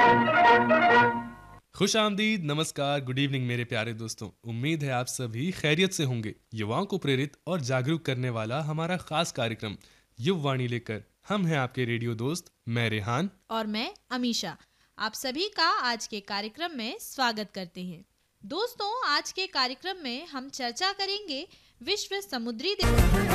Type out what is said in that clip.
खुश आमदीद, नमस्कार, गुड इवनिंग मेरे प्यारे दोस्तों। उम्मीद है आप सभी खैरियत से होंगे। युवाओं को प्रेरित और जागरूक करने वाला हमारा खास कार्यक्रम युववाणी लेकर हम हैं आपके रेडियो दोस्त, मैं रेहान और मैं अमीशा। आप सभी का आज के कार्यक्रम में स्वागत करते हैं। दोस्तों, आज के कार्यक्रम में हम चर्चा करेंगे विश्व समुद्री दिवस